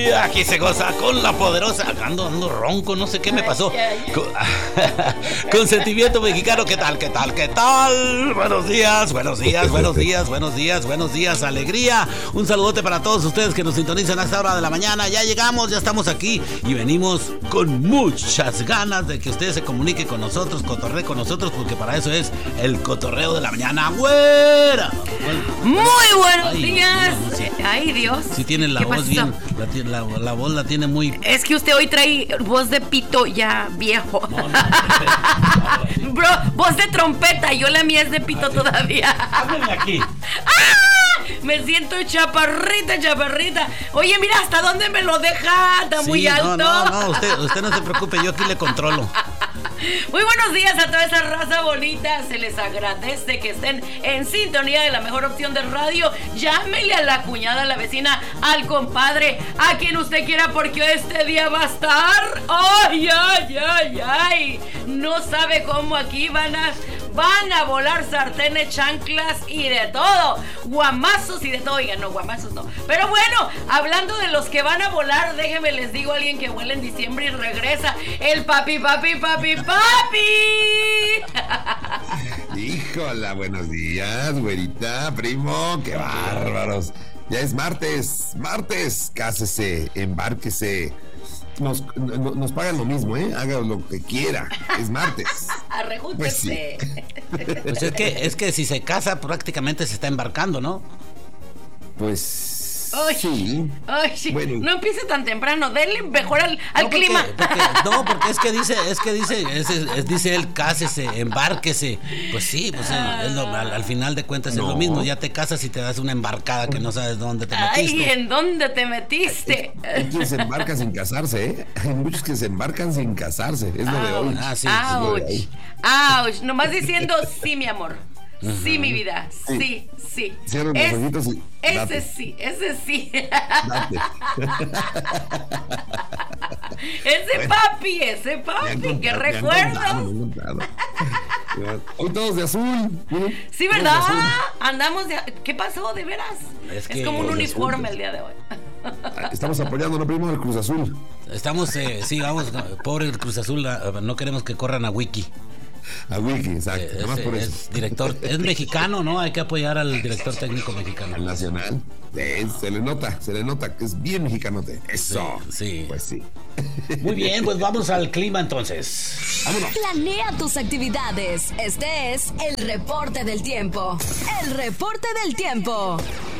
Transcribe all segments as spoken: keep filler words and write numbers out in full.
Y aquí se goza con la poderosa. Ando, ando ronco, no sé qué me pasó. Con, con sentimiento mexicano, ¿qué tal? ¿Qué tal? ¿Qué tal? Buenos días, buenos días, buenos días, buenos días, buenos días, alegría. Un saludote para todos ustedes que nos sintonizan a esta hora de la mañana. Ya llegamos, ya estamos aquí y venimos con muchas ganas de que ustedes se comuniquen con nosotros, cotorreen con nosotros, porque para eso es el cotorreo de la mañana. ¡Güera! Muy buenos Ay, días. no, no, sí. Ay, Dios. Sí tiene la voz bien, la, la, la voz la tiene muy... Es que usted hoy trae voz de pito ya viejo. No, no. Bro, voz de trompeta. Yo la mía es de pito Así. todavía. Háblame aquí. ¡Ah! Me siento chaparrita, chaparrita. Oye, mira, ¿hasta dónde me lo deja? Está Sí, muy alto. No, no, no, usted, usted no se preocupe, yo aquí le controlo. Muy buenos días a toda esa raza bonita. Se les agradece que estén en sintonía de la mejor opción de radio. Llámele a la cuñada, a la vecina, al compadre, a quien usted quiera, porque este día va a estar... ¡Ay, ay, ay, ay! No sabe cómo aquí van a... Van a volar sartenes, chanclas y de todo. Guamazos y de todo. Oigan, no, guamazos no. Pero bueno, hablando de los que van a volar, déjenme les digo a alguien que vuela en diciembre y regresa. El papi, papi, papi, papi. Híjola, buenos días, güerita, primo. Qué bárbaros. Ya es martes, martes. Cásese, embárquese. Nos, nos, nos pagan lo mismo, ¿eh? Haga lo que quiera. Es martes. Arrejúntese. Pues sí. Pues es que, es que si se casa prácticamente se está embarcando, ¿no? Pues Ay, sí. Ay, sí. Bueno. No empiece tan temprano. Denle mejor al, al No, porque, clima. porque, no, porque es que dice, es que dice, es, es, dice él, cásese, embárquese. Pues sí, pues es, es lo, al, al final de cuentas No. es lo mismo. Ya te casas y te das una embarcada que no sabes dónde te metiste. Ay, ¿en dónde te metiste? Hay quien se embarca sin casarse, ¿eh? Hay muchos que se embarcan sin casarse. Es lo de hoy. Ah, sí. Ouch, ouch. Nomás diciendo sí, mi amor. Sí, mi vida. Sí, sí. Cierra los Es- ojitos y Ese date. sí, ese sí. Date. Ese papi, ese papi, Me han qué contado, me han contado, recuerdos. me han contado. Hoy todos de azul. Miren, Sí, todos de ¿verdad? azul. Andamos de... ¿Qué pasó, de veras? Es Es, que- como un Todos de uniforme azul. el día de hoy. Estamos apoyando, ¿no, primo? Al Cruz Azul. Estamos, eh, sí, vamos, no, pobre el Cruz Azul, ah, no queremos que corran a Wiki. A Wiki, exacto. Eh, Nada más es, por es eso. director, es mexicano, ¿no? Hay que apoyar al director técnico mexicano. Al Nacional. Eh, se le nota, se le nota que es bien mexicanote. Eso. Sí, sí. Pues sí. Muy bien, pues vamos al clima entonces. Vámonos. Planea tus actividades. Este es el reporte del tiempo. El reporte del tiempo.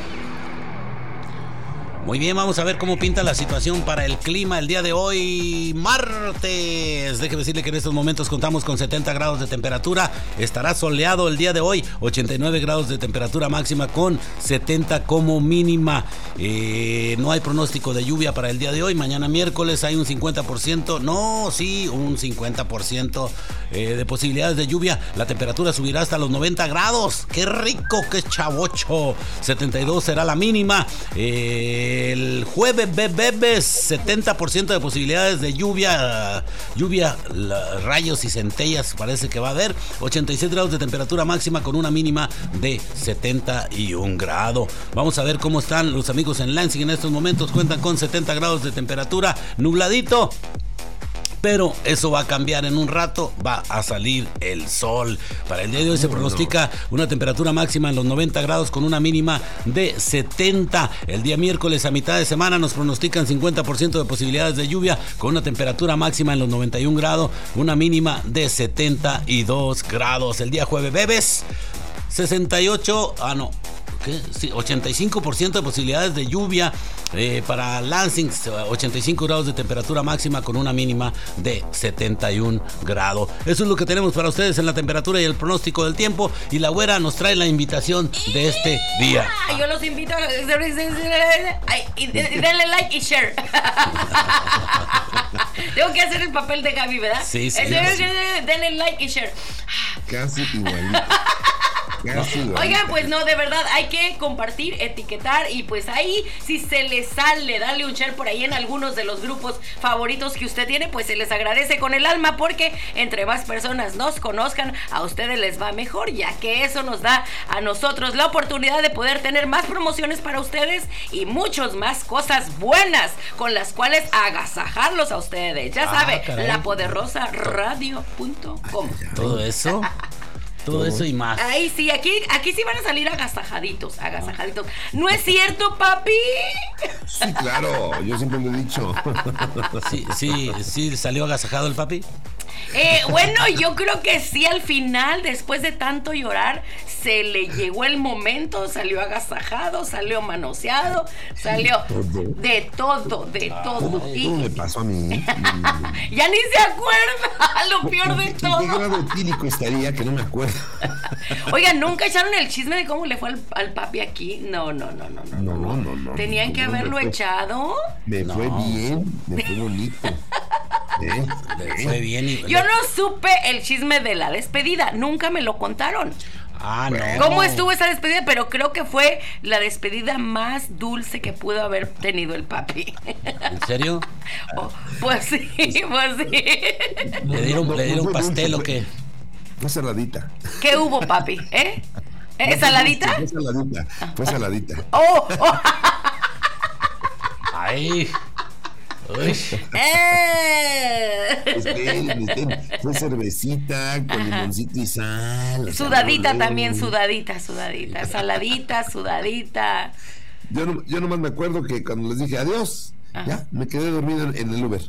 Muy bien, vamos a ver cómo pinta la situación para el clima el día de hoy, martes. Déjeme decirle que en estos momentos contamos con setenta grados de temperatura. Estará soleado el día de hoy, ochenta y nueve grados de temperatura máxima con setenta como mínima. Eh, no hay pronóstico de lluvia para el día de hoy. Mañana miércoles hay un cincuenta por ciento, no, sí, un cincuenta por ciento eh, de posibilidades de lluvia. La temperatura subirá hasta los noventa grados. ¡Qué rico, qué chavocho! setenta y dos será la mínima. Eh... El jueves, bebés, setenta por ciento de posibilidades de lluvia, lluvia, la, rayos y centellas parece que va a haber. ochenta y seis grados de temperatura máxima con una mínima de setenta y un grado. Vamos a ver cómo están los amigos en Lansing en estos momentos. Cuentan con setenta grados de temperatura, nubladito. Pero eso va a cambiar en un rato, va a salir el sol. Para el día de hoy se pronostica una temperatura máxima en los noventa grados con una mínima de setenta. El día miércoles a mitad de semana nos pronostican cincuenta por ciento de posibilidades de lluvia con una temperatura máxima en los noventa y un grados, una mínima de setenta y dos grados. El día jueves, bebés, sesenta y ocho, ah no, ¿qué? Sí, ochenta y cinco por ciento de posibilidades de lluvia. Eh, para Lansing, ochenta y cinco grados de temperatura máxima con una mínima de setenta y un grados. Eso es lo que tenemos para ustedes en la temperatura y el pronóstico del tiempo. Y la güera nos trae la invitación de este día. Ah, yo los invito a... Ay, y de- y denle like y share. Tengo que hacer el papel de Gaby, ¿verdad? Sí, sí. Eh, Denle like y share. Casi igualito. Casi gorrita. Oigan, pues no, de verdad, hay que compartir, etiquetar y pues ahí, si se les sale, darle un share por ahí en algunos de los grupos favoritos que usted tiene, pues se les agradece con el alma, porque entre más personas nos conozcan, a ustedes les va mejor, ya que eso nos da a nosotros la oportunidad de poder tener más promociones para ustedes y muchos más cosas buenas con las cuales agasajarlos a ustedes. Ya Ah, sabe, caray. la poderosa radio punto com. Todo eso, todo eso y más. Ay, sí, aquí, aquí sí van a salir agasajaditos, agasajaditos. ¿No es cierto, papi? Sí, claro, yo siempre lo he dicho. Sí, sí, sí, salió agasajado el papi. Eh, bueno, yo creo que sí, al final, después de tanto llorar, se le llegó el momento, salió agasajado, salió manoseado, salió de todo, de todo. ¿Cómo, Y cómo me pasó a mí? ya ni se acuerda, lo peor de ¿En qué todo. grado etílico estaría que no me acuerdo? Oigan, ¿nunca echaron el chisme de cómo le fue al, al papi aquí? No, no, no, no, no. No, no, no, no. Tenían que No, me haberlo fue- echado. Me fue No. bien, me fue bonito. ¿Eh? Le fue bien y... Yo no supe el chisme de la despedida, nunca me lo contaron. Ah, no. ¿Cómo estuvo esa despedida? Pero creo que fue la despedida más dulce que pudo haber tenido el papi. ¿En serio? Oh, pues sí, pues sí. ¿Le dieron, No, ¿le dieron no fue pastel dulce, o qué? Fue saladita. ¿Qué hubo, papi? ¿Eh? ¿Eh? ¿Saladita? Fue saladita, fue saladita. Oh, oh. Ay. Uy. Eh. Esperen, esperen. Fue cervecita con limoncito y sal. o sea, Sudadita no, también, no. sudadita, sudadita. Saladita, sudadita. Yo, no, yo nomás me acuerdo que cuando les dije adiós, Ajá. ya me quedé dormido en, en el Uber.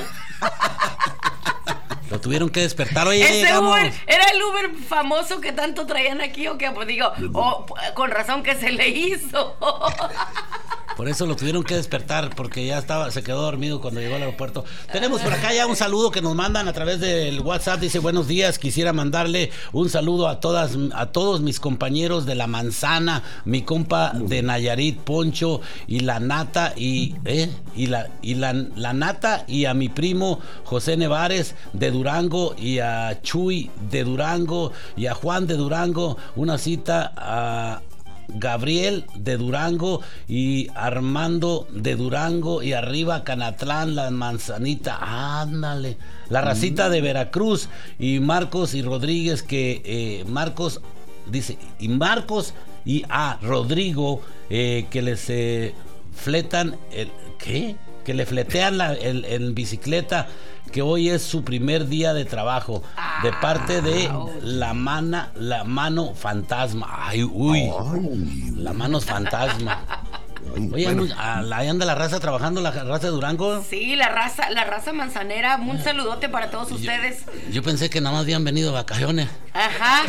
Lo tuvieron que despertar. Oye, Ese llegamos. Uber, ¿era el Uber famoso que tanto traían aquí o qué? Pues digo, oh, con razón que se le hizo. Por eso lo tuvieron que despertar, porque ya estaba, se quedó dormido cuando llegó al aeropuerto. Tenemos por acá ya un saludo que nos mandan a través del WhatsApp. Dice, buenos días, quisiera mandarle un saludo a todas, a todos mis compañeros de La Manzana, mi compa de Nayarit, Poncho, y la Nata, y, ¿eh? y, la, y la, la Nata, y a mi primo José Nevares de Durango, y a Chuy de Durango, y a Juan de Durango, una cita a Gabriel de Durango y Armando de Durango, y arriba Canatlán, La Manzanita, ándale, la racita de Veracruz, y Marcos y Rodríguez, que eh, Marcos dice, y Marcos y a Rodrigo, eh, que les eh, fletan el, ¿qué? Que le fletean la, el, en bicicleta, que hoy es su primer día de trabajo, de parte de la mana, la mano fantasma. Ay, uy, Ay, la mano fantasma. ay, Oye, bueno, anu- ahí anda la raza trabajando, la raza de Durango. Sí, la raza, la raza manzanera, un saludote para todos ustedes. Yo pensé que nada más habían venido de vacaciones. Ajá.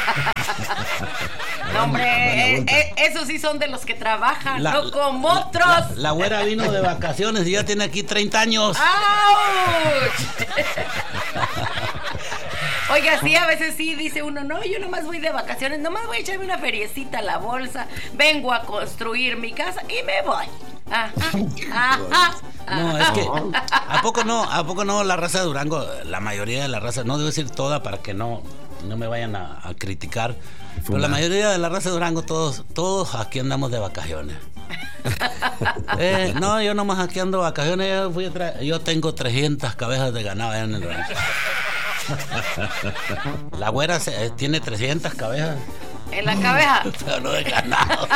No, hombre, Van a eh, vuelta. eh, esos sí son de los que trabajan, La- no como la- otros. La, la güera vino de vacaciones y ya tiene aquí treinta años. ¡Auch! Oiga, sí, a veces sí dice uno, no, yo nomás voy de vacaciones, nomás voy a echarme una feriecita a la bolsa, vengo a construir mi casa y me voy. Ajá, ajá. No, es que ¿a poco no? ¿A poco no la raza de Durango? La mayoría de la raza, no debo decir toda para que no, no me vayan a, a criticar, pero la mayoría de la raza de Durango, todos, todos aquí andamos de vacaciones. Eh, no, yo nomás aquí ando de vacaciones, yo, fui a tra- yo tengo trescientas cabezas de ganado allá en el rancho. La güera se- eh, tiene trescientas cabezas, En la cabeza. pero no de ganado.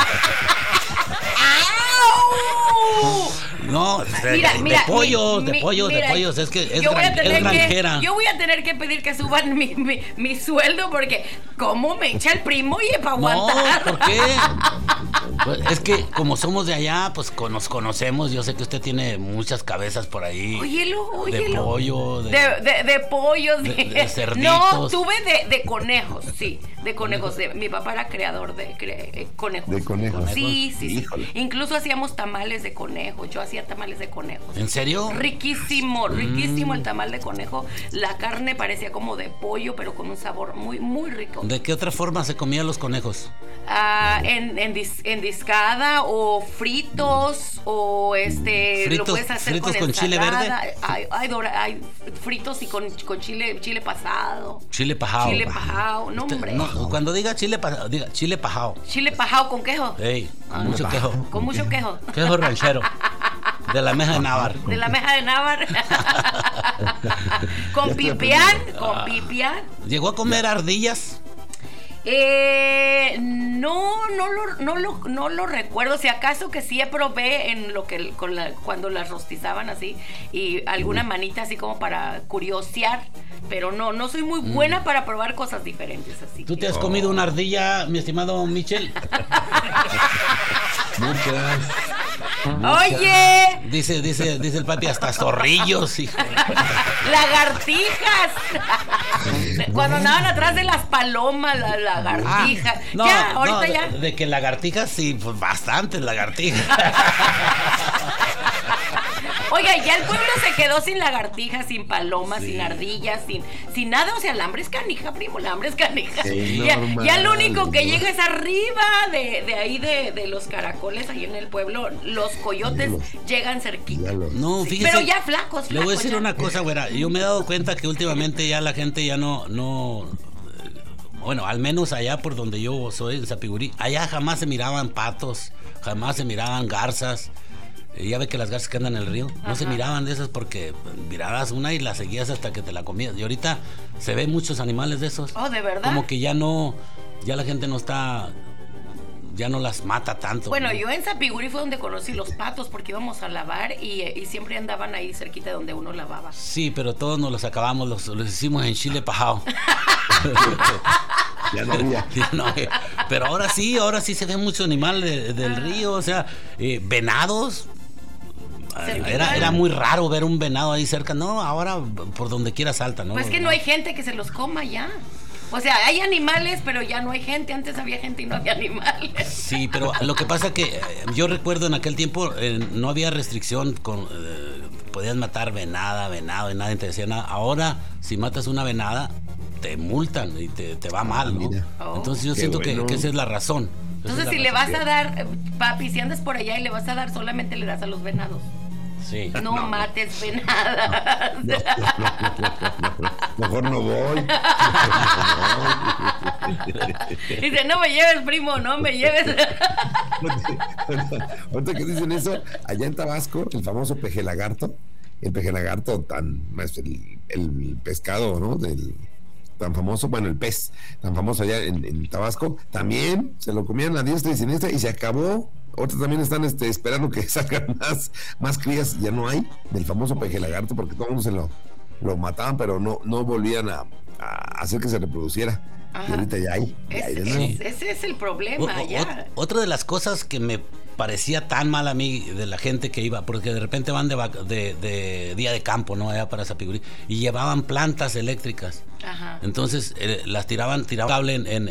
¡Au! No, de, Mira, de- mira, de pollos, mi- de mi- pollos, mira, de pollos, es que es, yo voy a gran- es tener granjera. que, yo voy a tener que pedir que suban mi, mi, mi sueldo porque ¿cómo me echa el primo y para No, aguantar? ¿por qué? Pues es que como somos de allá, pues con- nos conocemos. Yo sé que usted tiene muchas cabezas por ahí. Óyelo, de óyelo. pollo, de, De, de, de pollos, de, de- de cerditos. No, tuve de, de conejos, sí, de conejos. De, mi papá era creador de cre- eh, conejos. De conejos. Sí, sí, sí. Híjole. Incluso hacíamos tamales de conejos. Yo hacía tamales de conejos. ¿En serio? Riquísimo, riquísimo Mm. el tamal de conejo. La carne parecía como de pollo, pero con un sabor muy, muy rico. ¿De qué otra forma se comían los conejos? Ah, en, en, dis- en mordiscada o fritos o este Fritos- lo puedes hacer fritos con, con chile ensalada. verde. Hay, hay, dora- hay fritos y con, con chile chile pasado. Chile pajao. Chile pajao, no Usted- hombre. no, cuando diga chile pajao, diga chile pajao. Chile pajao con quejo. Ey, con mucho quejo. Con mucho quejo. Quejo ranchero. De la meja de návar. De la meja de návar. Con pipián, con pipián. ¿Llegó a comer ardillas? Eh, no, no lo, no lo, no lo recuerdo. Si acaso que sí probé en lo que con la, cuando las rostizaban así y alguna manita así como para curiosear, pero no, no soy muy buena para probar cosas diferentes así. ¿Tú que- te has comido una ardilla, mi estimado Michel? Muchas. Oye, Dice, dice, dice el papi, hasta zorrillos, hijo. lagartijas. Cuando andaban atrás de las palomas, las lagartijas. Ah, no, ya, ahorita no, de, ya. de que lagartijas, sí, pues bastantes lagartijas. Oiga, ya el pueblo se quedó sin lagartijas, sin palomas, Sí. sin ardillas, sin, sin nada. O sea, el hambre es canija, primo, el hambre es canija. Sí, ya, normal, ya lo único que ¿no? llega es arriba de, de ahí de, de los caracoles, ahí en el pueblo. Los coyotes llegan cerquita. Ya lo- No, Sí, fíjese. pero ya flacos, Le voy a flacos, decir ya. una cosa, güera. Yo me he dado cuenta que últimamente ya la gente ya no, no. Bueno, al menos allá por donde yo soy, en Sapigurí, allá jamás se miraban patos, jamás se miraban garzas. Eh, Ya ve que las garzas que andan en el río, no se Ajá. miraban de esas porque mirabas una y la seguías hasta que te la comías. Y ahorita se ven muchos animales de esos. Oh, ¿de verdad? Como que ya no, ya la gente no está, ya no las mata tanto. Bueno, ¿no? yo en Sapigurí fue donde conocí los patos porque íbamos a lavar y, y siempre andaban ahí cerquita de donde uno lavaba. Sí, pero todos nos los acabamos, los, los hicimos en chile pajao. Ya no había. Sí, no, eh, pero ahora sí, ahora sí se ven muchos animales de- del río, o sea, eh, venados. Ah, Cerquita. Era, era muy raro ver un venado ahí cerca. No, ahora por donde quiera salta, ¿no? Pues que no hay gente que se los coma ya. O sea, hay animales, pero ya no hay gente. Antes había gente y no había animales. Sí, pero lo que pasa que eh, yo recuerdo en aquel tiempo eh, no había restricción con eh, podías matar venada, venado y nadie te decía nada. Ahora, si matas una venada, te multan y te, te va mal, ¿no? mira. Oh. Entonces yo Qué siento que, bueno. que esa es la razón. Esa Entonces, es la si le razón. vas a dar, eh, papi, si andas por allá y le vas a dar, solamente le das a los venados. Sí. No, mates venadas. No, no, no, no, no, no. Mejor no voy. Dice, no me lleves, primo, no me lleves. Ahorita que dicen eso, allá en Tabasco, el famoso peje lagarto, el peje lagarto tan, pues, el, el pescado, ¿no? Del, tan famoso, bueno, el pez tan famoso allá en, en Tabasco, también se lo comían a diestra y siniestra y se acabó. Ahorita también están este, esperando que salgan más, más crías, ya no hay, del famoso peje lagarto, porque todo el mundo se lo, lo mataban, pero no, no volvían a, a hacer que se reproduciera. Ajá. Y ahorita ya hay, ya hay de Ese, nuevo. es- ese es el problema O- o- ya. ot- otra de las cosas que me parecía tan mal a mí de la gente que iba, porque de repente van de, vac- de, de día de campo, ¿no? Allá para Sapigurí, y llevaban plantas eléctricas. Ajá. Entonces eh, las tiraban, tiraban cable en, en,